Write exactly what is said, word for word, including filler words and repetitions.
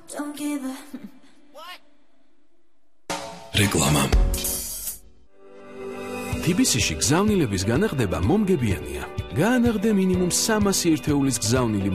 რეკლამა თბილისში გზავნილების განახდება მომგებიანია. გაანაღდე მინიმუმ სამასი ერთეულის გზავნილი